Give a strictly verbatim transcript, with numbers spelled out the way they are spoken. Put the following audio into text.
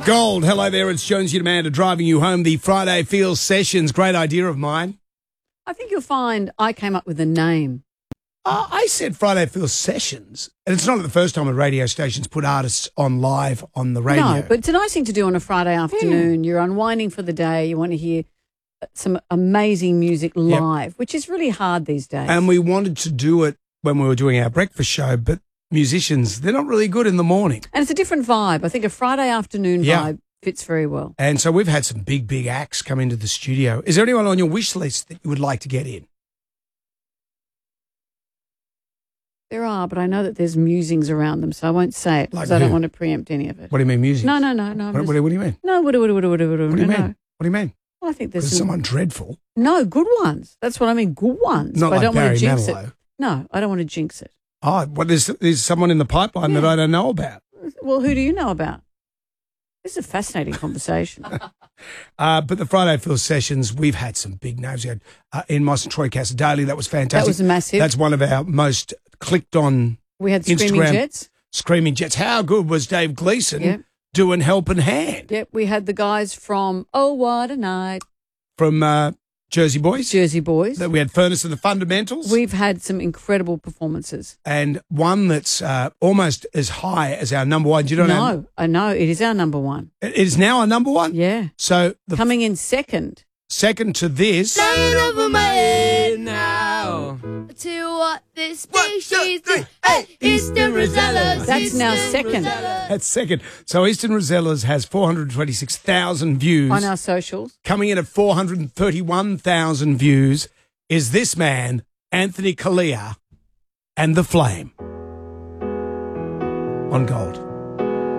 Gold, hello there, it's Jonesy and Amanda driving you home. The Friday Feels Sessions, great idea of mine. I think you'll find I came up with a name. Uh, I said Friday Feels Sessions, and it's not the first time a radio station's put artists on live on the radio. No, but it's a nice thing to do on a Friday afternoon. Mm. You're unwinding for the day. You want to hear some amazing music live, yep. which is really hard these days. And we wanted to do it when we were doing our breakfast show, but musicians, they're not really good in the morning. And it's a different vibe. I think a Friday afternoon yeah. vibe fits very well. And so we've had some big, big acts come into the studio. Is there anyone on your wish list that you would like to get in? There are, but I know that there's musings around them, so I won't say it because like I don't want to preempt any of it. What do you mean musings? No, no, no. no. What, just, what, what do you mean? No, what, what, what, what, what, what, what do you no, mean? no. What do you mean? Well, I think there's some, someone dreadful. No, good ones. That's what I mean, good ones. Not but like I don't Barry want to jinx Manilow. it. No, I don't want to jinx it. Oh, well, there's, there's someone in the pipeline yeah. that I don't know about. Well, who do you know about? This is a fascinating conversation. uh, but the Friday Feels Sessions, we've had some big names. We had uh, Ian Moss and Troy Cassar-Daley. That was fantastic. That was massive. That's one of our most clicked on We had Instagram. Screaming Jets. Screaming Jets. How good was Dave Gleason yep. doing Helping Hand? Yep, we had the guys from Oh What a Night. From uh, Jersey Boys. Jersey Boys. We had Furnace and the Fundamentals. We've had some incredible performances. And one that's uh, almost as high as our number one. Do you know No, what I know. It is our number one. It is now our number one? Yeah. So the Coming in second. Second to this. Over my head now. To what this species do. Hey, Eastern Rosellas. That's now second. That's second. So Eastern Rosellas has four hundred twenty-six thousand views. On our socials. Coming in at four hundred thirty-one thousand views is this man, Anthony Callea, and The Flame. On Gold.